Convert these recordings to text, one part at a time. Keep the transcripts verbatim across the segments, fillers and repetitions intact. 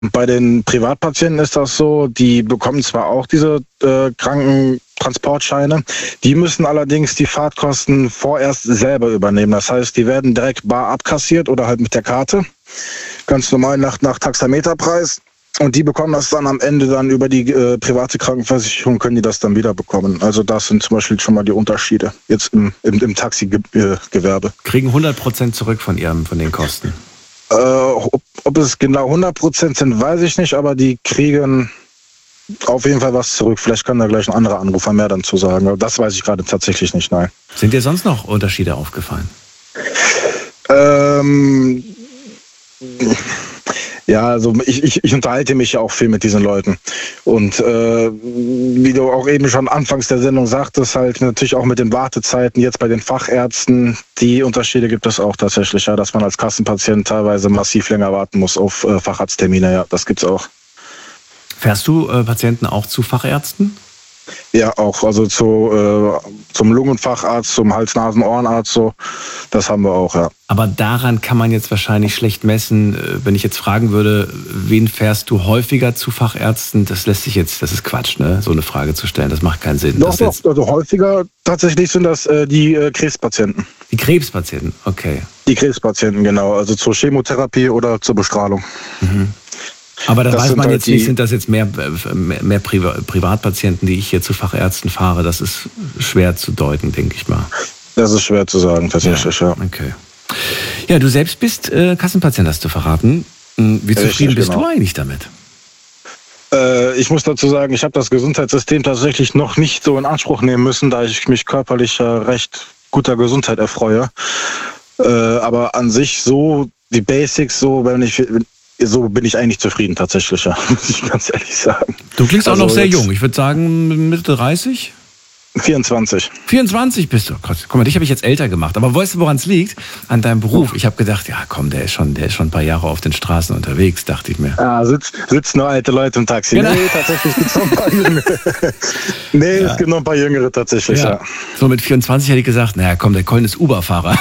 Bei den Privatpatienten ist das so, die bekommen zwar auch diese äh, Krankentransportscheine, die müssen allerdings die Fahrtkosten vorerst selber übernehmen. Das heißt, die werden direkt bar abkassiert oder halt mit der Karte, ganz normal nach, nach Taxameterpreis. Und die bekommen das dann am Ende dann über die äh, private Krankenversicherung, können die das dann wieder bekommen. Also das sind zum Beispiel schon mal die Unterschiede jetzt im, im, im Taxigewerbe. Kriegen hundert Prozent zurück von ihrem, von den Kosten? Äh, ob, ob es genau hundert Prozent sind, weiß ich nicht, aber die kriegen auf jeden Fall was zurück. Vielleicht kann da gleich ein anderer Anrufer mehr dazu sagen, aber das weiß ich gerade tatsächlich nicht, nein. Sind dir sonst noch Unterschiede aufgefallen? Ähm... Ja, also ich, ich, ich unterhalte mich ja auch viel mit diesen Leuten. Und äh, wie du auch eben schon anfangs der Sendung sagtest, halt natürlich auch mit den Wartezeiten jetzt bei den Fachärzten, die Unterschiede gibt es auch tatsächlich, ja, dass man als Kassenpatient teilweise massiv länger warten muss auf äh, Facharzttermine, ja, das gibt's auch. Fährst du äh, Patienten auch zu Fachärzten? Ja, auch, also zu, äh, zum Lungenfacharzt, zum Hals-Nasen-Ohrenarzt, so, das haben wir auch, ja. Aber daran kann man jetzt wahrscheinlich schlecht messen. Wenn ich jetzt fragen würde, wen fährst du häufiger zu Fachärzten, das lässt sich jetzt, das ist Quatsch, ne? So eine Frage zu stellen, das macht keinen Sinn. Doch, das doch, jetzt... also häufiger tatsächlich sind das äh, die äh, Krebspatienten. Die Krebspatienten, okay. Die Krebspatienten, genau, also zur Chemotherapie oder zur Bestrahlung. Mhm. Aber da das weiß man halt jetzt nicht, sind das jetzt mehr, mehr, mehr Privatpatienten, die ich hier zu Fachärzten fahre? Das ist schwer zu deuten, denke ich mal. Das ist schwer zu sagen, tatsächlich, ja. ja. Okay. Ja, du selbst bist äh, Kassenpatient, hast du verraten. Wie zufrieden Richtig, bist genau. du eigentlich damit? Äh, ich muss dazu sagen, ich habe das Gesundheitssystem tatsächlich noch nicht so in Anspruch nehmen müssen, da ich mich körperlich äh, recht guter Gesundheit erfreue. Äh, aber an sich so, die Basics, so, wenn ich... So bin ich eigentlich zufrieden tatsächlich, ja, muss ich ganz ehrlich sagen. Du klingst auch also noch sehr jung. Ich würde sagen Mitte dreißig? vierundzwanzig. vierundzwanzig bist du. Guck mal, dich habe ich jetzt älter gemacht. Aber weißt du, woran es liegt? An deinem Beruf. Ich habe gedacht, ja komm, der ist schon, der ist schon ein paar Jahre auf den Straßen unterwegs, dachte ich mir. Ah, sitz, sitzen nur alte Leute im Taxi. Genau. Nee, tatsächlich gibt es noch ein paar Jüngere. nee, ja. es gibt noch ein paar Jüngere tatsächlich, ja. ja. So mit vierundzwanzig hätte ich gesagt, naja komm, der Colin ist Uber-Fahrer.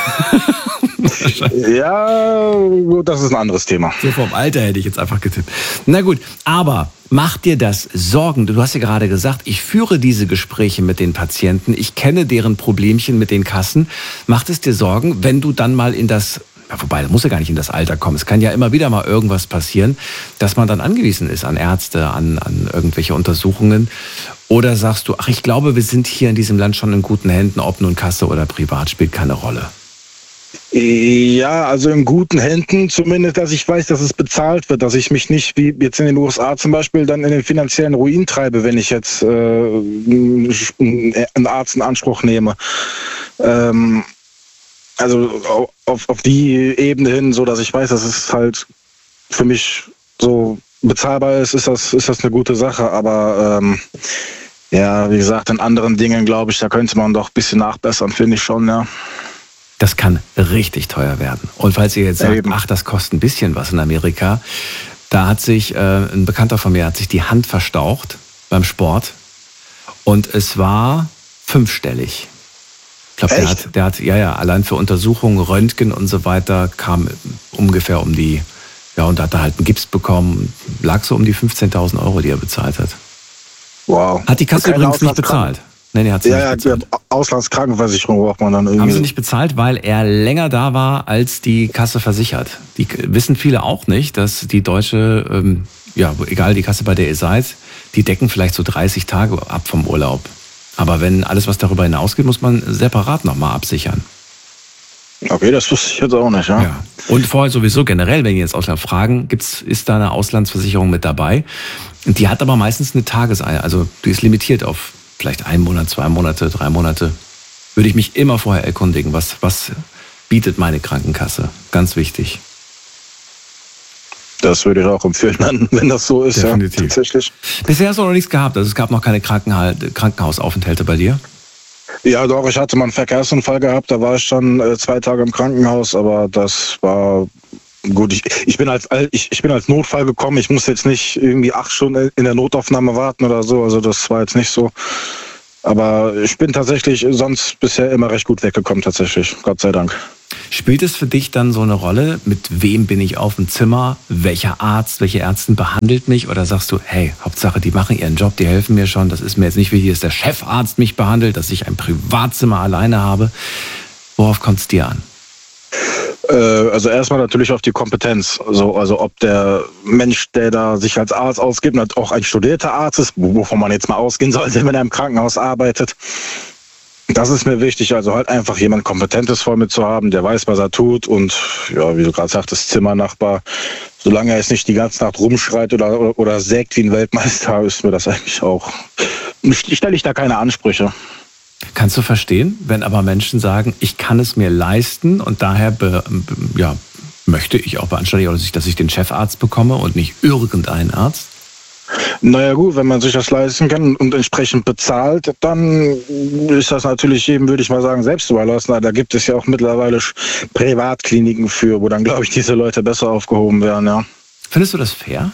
Ja, gut, das ist ein anderes Thema. So vom Alter hätte ich jetzt einfach getippt. Na gut, aber macht dir das Sorgen? Du hast ja gerade gesagt, ich führe diese Gespräche mit den Patienten, ich kenne deren Problemchen mit den Kassen. Macht es dir Sorgen, wenn du dann mal in das, ja, wobei, da muss ja gar nicht in das Alter kommen, es kann ja immer wieder mal irgendwas passieren, dass man dann angewiesen ist an Ärzte, an, an irgendwelche Untersuchungen? Oder sagst du, ach, ich glaube, wir sind hier in diesem Land schon in guten Händen, ob nun Kasse oder privat, spielt keine Rolle? Ja, also in guten Händen zumindest, dass ich weiß, dass es bezahlt wird, dass ich mich nicht wie jetzt in den U S A zum Beispiel dann in den finanziellen Ruin treibe, wenn ich jetzt äh, einen Arzt in Anspruch nehme. Ähm, also auf, auf die Ebene hin, so dass ich weiß, dass es halt für mich so bezahlbar ist, ist das, ist das eine gute Sache. Aber ähm, ja, wie gesagt, in anderen Dingen, glaube ich, da könnte man doch ein bisschen nachbessern, finde ich schon, ja. Das kann richtig teuer werden. Und falls ihr jetzt sagt, Eben. ach, das kostet ein bisschen was in Amerika, da hat sich, äh, ein Bekannter von mir hat sich die Hand verstaucht beim Sport und es war fünfstellig. Ich glaube, der hat, der hat, ja, ja, allein für Untersuchungen, Röntgen und so weiter kam ungefähr um die, ja, und da hat er halt einen Gips bekommen, lag so um die fünfzehntausend Euro, die er bezahlt hat. Wow. Hat die Kasse übrigens nicht bezahlt. Nee, nee, hat sie ja, nicht ja, bezahlt. Auslandskrankenversicherung braucht man dann irgendwie. Haben sie nicht bezahlt, weil er länger da war, als die Kasse versichert. Die wissen viele auch nicht, dass die deutsche, ähm, ja, egal die Kasse, bei der ihr seid, die decken vielleicht so dreißig Tage ab vom Urlaub. Aber wenn alles, was darüber hinausgeht, muss man separat nochmal absichern. Okay, das wusste ich jetzt auch nicht, ja. ja. Und vorher sowieso generell, wenn ihr jetzt Ausland fragen, gibt's, ist da eine Auslandsversicherung mit dabei? Die hat aber meistens eine Tageseier, also die ist limitiert auf vielleicht ein Monat, zwei Monate, drei Monate, würde ich mich immer vorher erkundigen, was, was bietet meine Krankenkasse. Ganz wichtig. Das würde ich auch empfehlen, wenn das so ist. Definitiv. Ja, tatsächlich. Bisher hast du noch nichts gehabt, also es gab noch keine Krankenha- Krankenhausaufenthalte bei dir? Ja, doch, ich hatte mal einen Verkehrsunfall gehabt, da war ich dann äh, zwei Tage im Krankenhaus, aber das war... Gut, ich, ich, bin als, ich, ich bin als Notfall gekommen. Ich muss jetzt nicht irgendwie acht Stunden in der Notaufnahme warten oder so. Also das war jetzt nicht so. Aber ich bin tatsächlich sonst bisher immer recht gut weggekommen, tatsächlich. Gott sei Dank. Spielt es für dich dann so eine Rolle, mit wem bin ich auf dem Zimmer, welcher Arzt, welche Ärztin behandelt mich? Oder sagst du, hey, Hauptsache, die machen ihren Job, die helfen mir schon, das ist mir jetzt nicht wichtig, dass der Chefarzt mich behandelt, dass ich ein Privatzimmer alleine habe. Worauf kommt es dir an? Also erstmal natürlich auf die Kompetenz. Also, also ob der Mensch, der da sich als Arzt ausgibt, auch ein studierter Arzt ist, wovon man jetzt mal ausgehen sollte, wenn er im Krankenhaus arbeitet. Das ist mir wichtig, also halt einfach jemand Kompetentes vor mir zu haben, der weiß, was er tut und ja, wie du gerade sagtest, Zimmernachbar. Solange er jetzt nicht die ganze Nacht rumschreit oder, oder, oder sägt wie ein Weltmeister, ist mir das eigentlich auch, stelle ich da keine Ansprüche. Kannst du verstehen, wenn aber Menschen sagen, ich kann es mir leisten und daher be, ja, möchte ich auch beanstandigen, dass ich den Chefarzt bekomme und nicht irgendeinen Arzt? Naja gut, wenn man sich das leisten kann und entsprechend bezahlt, dann ist das natürlich jedem, würde ich mal sagen, selbst überlassen. Da gibt es ja auch mittlerweile Privatkliniken für, wo dann, glaube ich, diese Leute besser aufgehoben werden, ja. Findest du das fair?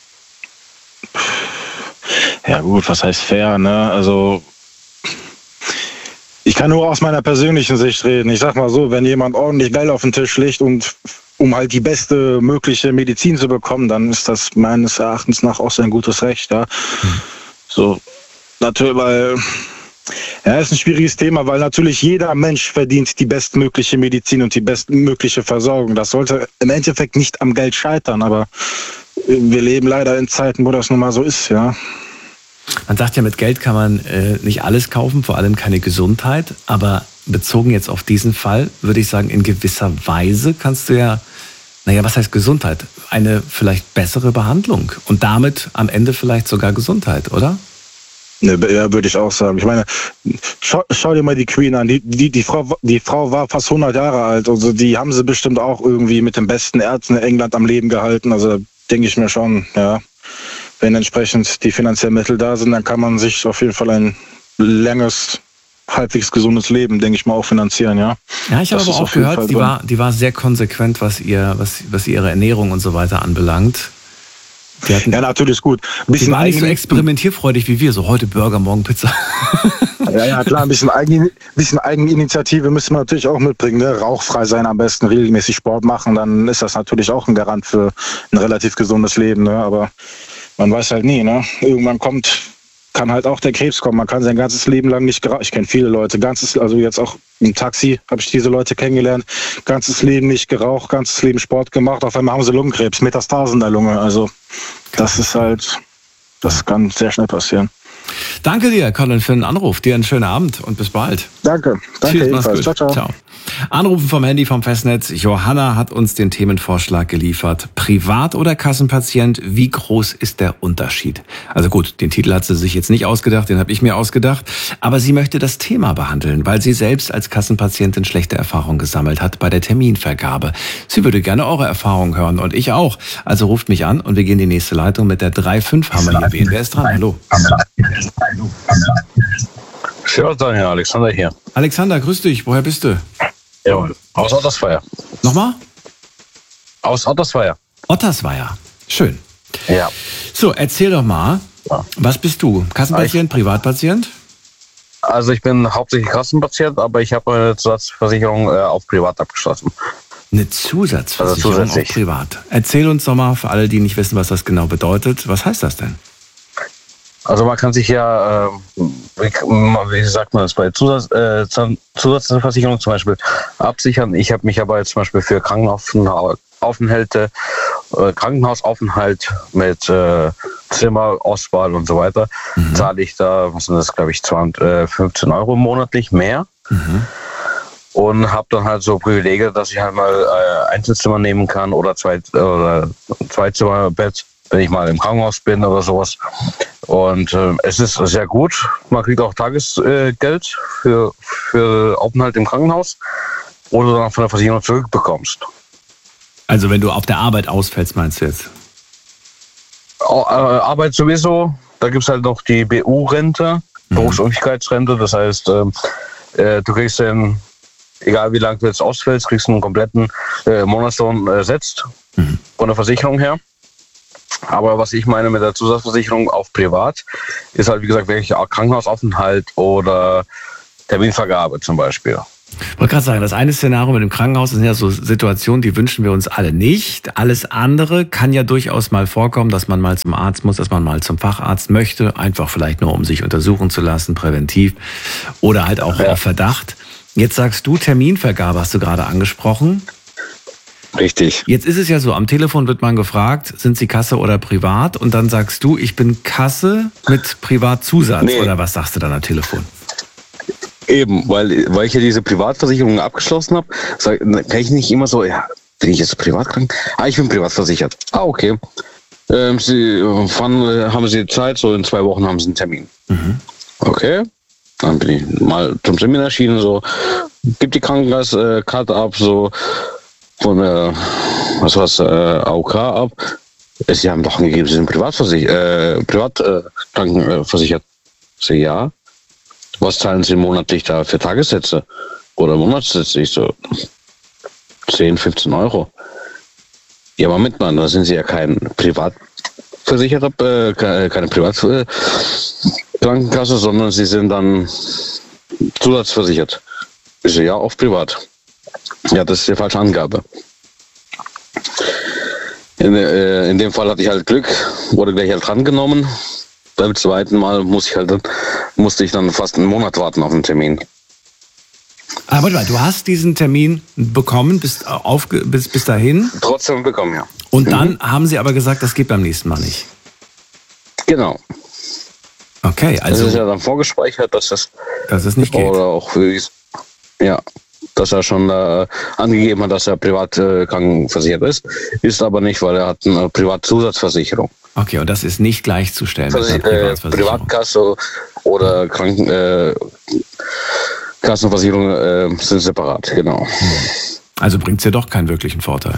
Ja gut, was heißt fair, ne? Also ich kann nur aus meiner persönlichen Sicht reden. Ich sag mal so, wenn jemand ordentlich Geld auf den Tisch legt und um halt die beste mögliche Medizin zu bekommen, dann ist das meines Erachtens nach auch sein gutes Recht, ja. Hm. So, natürlich, weil, ja, ist ein schwieriges Thema, weil natürlich jeder Mensch verdient die bestmögliche Medizin und die bestmögliche Versorgung. Das sollte im Endeffekt nicht am Geld scheitern, aber wir leben leider in Zeiten, wo das nun mal so ist, ja. Man sagt ja, mit Geld kann man äh, nicht alles kaufen, vor allem keine Gesundheit, aber bezogen jetzt auf diesen Fall, würde ich sagen, in gewisser Weise kannst du ja, naja, was heißt Gesundheit? Eine vielleicht bessere Behandlung und damit am Ende vielleicht sogar Gesundheit, oder? Ja, würde ich auch sagen. Ich meine, schau, schau dir mal die Queen an. Die, die, die, Frau, die Frau war fast hundert Jahre alt. Also die haben sie bestimmt auch irgendwie mit den besten Ärzten in England am Leben gehalten. Also denke ich mir schon, ja. Wenn entsprechend die finanziellen Mittel da sind, dann kann man sich auf jeden Fall ein längeres, halbwegs gesundes Leben, denke ich mal, auch finanzieren, ja. Ja, ich habe aber auch gehört, die war, die war sehr konsequent, was ihr, was, was ihre Ernährung und so weiter anbelangt. Die hatten, ja, natürlich gut. Ein bisschen die war nicht so experimentierfreudig wie wir, so heute Burger, morgen Pizza. Ja, ja, klar, ein bisschen, Eigen, bisschen Eigeninitiative müssen wir natürlich auch mitbringen, ne? Rauchfrei sein am besten, regelmäßig Sport machen, dann ist das natürlich auch ein Garant für ein relativ gesundes Leben, ne? Aber man weiß halt nie, ne? Irgendwann kommt, kann halt auch der Krebs kommen. Man kann sein ganzes Leben lang nicht geraucht. Ich kenne viele Leute, ganzes, also jetzt auch im Taxi habe ich diese Leute kennengelernt. Ganzes Leben nicht geraucht, ganzes Leben Sport gemacht. Auf einmal haben sie Lungenkrebs, Metastasen der Lunge. Also das ist halt, das kann sehr schnell passieren. Danke dir, Colin, für den Anruf. Dir einen schönen Abend und bis bald. Danke. Danke ebenfalls. Ciao, ciao. ciao. Anrufen vom Handy vom Festnetz. Johanna hat uns den Themenvorschlag geliefert. Privat- oder Kassenpatient, wie groß ist der Unterschied? Also gut, den Titel hat sie sich jetzt nicht ausgedacht, den habe ich mir ausgedacht. Aber sie möchte das Thema behandeln, weil sie selbst als Kassenpatientin schlechte Erfahrungen gesammelt hat bei der Terminvergabe. Sie würde gerne eure Erfahrungen hören und ich auch. Also ruft mich an und wir gehen in die nächste Leitung mit der drei fünf. Haben wir hier wen? Wer ist dran? Hallo. Ja, dann Herr Alexander hier. Alexander, grüß dich. Woher bist du? Jawohl, aus Ottersweier. Nochmal? Aus Ottersweier. Ottersweier. Schön. Ja. So, erzähl doch mal, ja. Was bist du? Kassenpatient, ich, Privatpatient? Also ich bin hauptsächlich Kassenpatient, aber ich habe eine Zusatzversicherung äh, auf privat abgeschlossen. Eine Zusatzversicherung also auf privat. Erzähl uns doch mal, für alle, die nicht wissen, was das genau bedeutet, was heißt das denn? Also man kann sich ja, äh, wie, wie sagt man das, bei Zusatz, äh, Zusatzversicherung zum Beispiel absichern. Ich habe mich aber jetzt zum Beispiel für Krankenaufenthalte, äh, Krankenhausaufenthalt mit äh, Zimmerauswahl und so weiter, mhm. zahle ich da, was sind das, glaube ich, fünfzehn Euro monatlich mehr. Mhm. Und habe dann halt so Privilegien, dass ich halt mal äh, Einzelzimmer nehmen kann oder zwei oder Zweizimmerbett, wenn ich mal im Krankenhaus bin oder sowas. Und äh, es ist sehr gut. Man kriegt auch Tagesgeld äh, für, für Aufenthalt im Krankenhaus, wo du dann von der Versicherung zurückbekommst. Also wenn du auf der Arbeit ausfällst, meinst du jetzt? Äh, Arbeit sowieso. Da gibt es halt noch die B U-Rente, mhm. Berufsunfähigkeitsrente. Das heißt, äh, du kriegst dann, egal wie lange du jetzt ausfällst, kriegst du einen kompletten äh, Monatslohn ersetzt mhm. von der Versicherung her. Aber was ich meine mit der Zusatzversicherung auf privat, ist halt, wie gesagt, wirklich Krankenhausaufenthalt oder Terminvergabe zum Beispiel. Ich wollte gerade sagen, das eine Szenario mit dem Krankenhaus sind ja so Situationen, die wünschen wir uns alle nicht. Alles andere kann ja durchaus mal vorkommen, dass man mal zum Arzt muss, dass man mal zum Facharzt möchte, einfach vielleicht nur, um sich untersuchen zu lassen, präventiv oder halt auch Ja. auf Verdacht. Jetzt sagst du, Terminvergabe hast du gerade angesprochen. Richtig. Jetzt ist es ja so, am Telefon wird man gefragt, sind Sie Kasse oder Privat? Und dann sagst du, ich bin Kasse mit Privatzusatz. Nee. Oder was sagst du dann am Telefon? Eben, weil, weil ich ja diese Privatversicherung abgeschlossen habe, sag, kann ich nicht immer so, ja, bin ich jetzt privat krank? Ah, ich bin privat versichert. Ah, okay. Ähm, Sie, wann haben Sie Zeit? So in zwei Wochen haben Sie einen Termin. Mhm. Okay. Dann bin ich mal zum Termin erschienen, so, gib die Krankenkasse-Karte ab, so, von der, was war's, äh, A O K ab. Sie haben doch angegeben, Sie sind privatversichert, äh, privat, äh, krankenversichert. So, ja. Was zahlen Sie monatlich da für Tagessätze oder Monatssätze? Ich so, zehn, fünfzehn Euro. Ja, Moment mal, da sind Sie ja kein Privatversicherter, äh, keine Privatkrankenkasse, sondern Sie sind dann zusatzversichert. Ich so, ja, auf privat. Ja, das ist die falsche Angabe. In, äh, in dem Fall hatte ich halt Glück, wurde gleich halt drangenommen. Beim zweiten Mal muss ich halt, musste ich dann fast einen Monat warten auf den Termin. Aber warte mal, du hast diesen Termin bekommen, bis, auf, bis, bis dahin. Trotzdem bekommen, ja. Und dann haben sie aber gesagt, das geht beim nächsten Mal nicht. Genau. Okay, Also also ist ja dann vorgespeichert, dass das dass es nicht geht. oder auch für, ja, dass er schon äh, angegeben hat, dass er privat äh, krankenversichert ist, ist aber nicht, weil er hat eine Privatzusatzversicherung. Okay, und das ist nicht gleichzustellen mit Versi einer äh, Privatversicherung. Privatkasse oder Kranken äh, Kassenversicherung äh, sind separat, genau. Also bringt es dir doch keinen wirklichen Vorteil.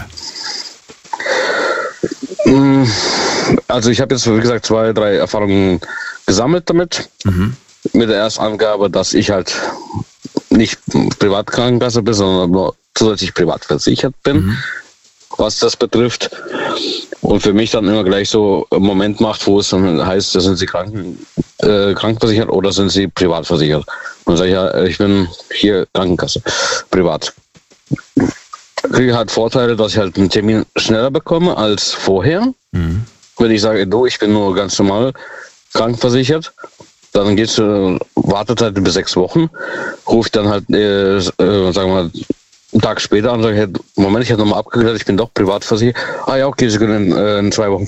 Also ich habe jetzt, wie gesagt, zwei, drei Erfahrungen gesammelt damit. Mhm. Mit der ersten Angabe, dass ich halt nicht Privatkrankenkasse bin, sondern nur zusätzlich privat versichert bin, mhm. was das betrifft. Und für mich dann immer gleich so einen Moment macht, wo es dann heißt, sind Sie kranken, äh, krankenversichert oder sind Sie privat versichert? Und dann sage ich, ja, ich bin hier Krankenkasse, privat. Kriege halt Vorteile, dass ich halt einen Termin schneller bekomme als vorher. Mhm. Wenn ich sage, du, ich bin nur ganz normal krankenversichert, dann geht es äh, Wartezeit bis sechs Wochen. Rufe ich dann halt, äh, äh, sagen wir mal, einen Tag später an und sage, hey, Moment, ich habe nochmal abgeklärt, ich bin doch privat versichert. Ah ja, okay, Sie können äh, in zwei Wochen